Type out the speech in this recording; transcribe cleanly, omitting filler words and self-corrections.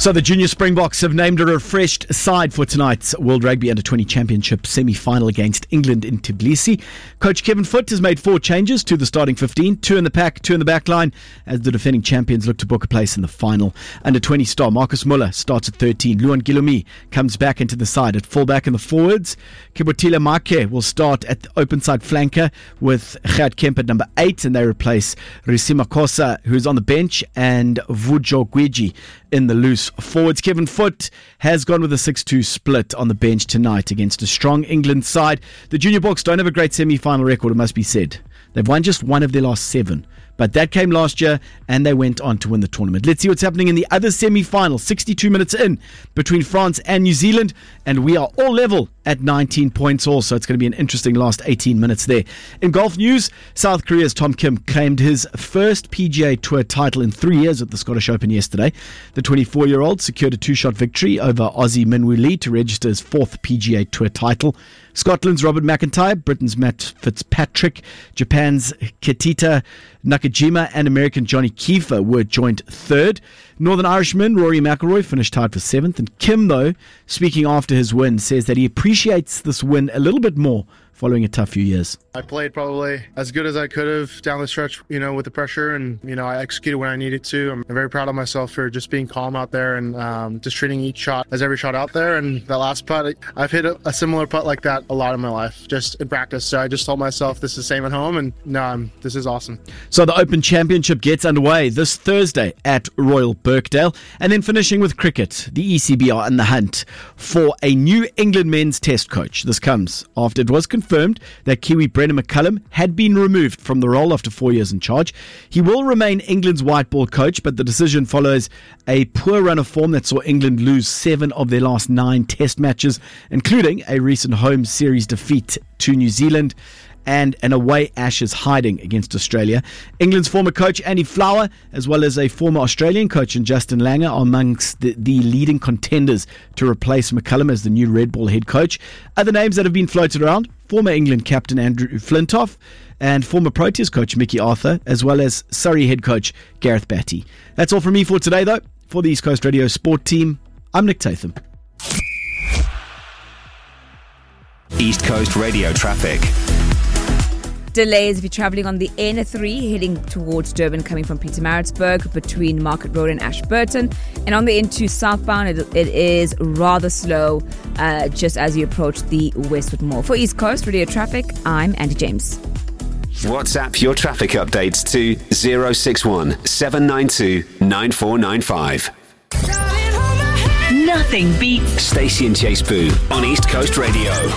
So the Junior Springboks have named a refreshed side for tonight's World Rugby Under-20 Championship semi-final against England in Tbilisi. Coach Kevin Foote has made 4 changes to the starting 15, 2 in the pack, 2 in the back line, as the defending champions look to book a place in the final. Under-20 star Marcus Muller starts at 13. Luan Gilumi comes back into the side at fullback in the forwards. Kibotile Make will start at the open side flanker with Gerhard Kemp at number 8, and they replace Risima Kosa, who's on the bench, and Vujo Gwiji in the loose forwards. Kevin Foote has gone with a 6-2 split on the bench tonight against a strong England side. The Junior Bucks don't have a great semi-final record, it must be said. They've won just one of their last 7. But that came last year, and they went on to win the tournament. Let's see what's happening in the other semi-final, 62 minutes in, between France and New Zealand. And we are all level at 19 points also. It's going to be an interesting last 18 minutes there. In golf news, South Korea's Tom Kim claimed his first PGA Tour title in 3 years at the Scottish Open yesterday. The 24-year-old secured a 2-shot victory over Aussie Minwoo Lee to register his 4th PGA Tour title. Scotland's Robert McIntyre, Britain's Matt Fitzpatrick, Japan's Ketita Nakajima and American Johnny Kiefer were joint 3rd. Northern Irishman Rory McIlroy finished tied for 7th. And Kim, though, speaking after his win, says that he appreciates this win a little bit more following a tough few years. I played probably as good as I could have down the stretch, with the pressure, and, I executed when I needed to. I'm very proud of myself for just being calm out there and just treating each shot as every shot out there. And that last putt, I've hit a similar putt like that a lot in my life, just in practice. So I just told myself this is the same at home, and this is awesome. So the Open Championship gets underway this Thursday at Royal Birkdale. And then finishing with cricket, the ECB are in the hunt for a new England men's test coach. This comes after it was confirmed that Kiwi Brendan McCullum had been removed from the role after 4 years in charge. He will remain England's white ball coach, but the decision follows a poor run of form that saw England lose 7 of their last 9 test matches, including a recent home series defeat to New Zealand and an away Ashes hiding against Australia. England's former coach Andy Flower, as well as a former Australian coach in Justin Langer, are amongst the leading contenders to replace McCullum as the new Red Ball head coach. Other names that have been floated around: former England captain Andrew Flintoff and former Proteas coach Mickey Arthur, as well as Surrey head coach Gareth Batty. That's all from me for today, though. For the East Coast Radio Sport Team, I'm Nick Tatham. East Coast Radio traffic. Delays if you're travelling on the N3 heading towards Durban coming from Pietermaritzburg between Market Road and Ashburton. And on the N2 southbound, it is rather slow just as you approach the Westwood Mall. For East Coast Radio Traffic, I'm Andy James. WhatsApp your traffic updates to 061 792 9495. Nothing beats Stacey and Chase Boo on East Coast Radio.